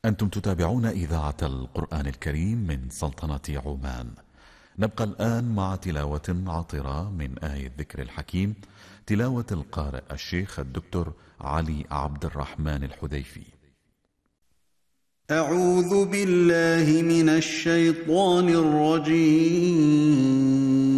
أنتم تتابعون إذاعة القرآن الكريم من سلطنة عمان. نبقى الآن مع تلاوة عطرة من آية الذكر الحكيم، تلاوة القارئ الشيخ الدكتور علي عبد الرحمن الحذيفي. أعوذ بالله من الشيطان الرجيم.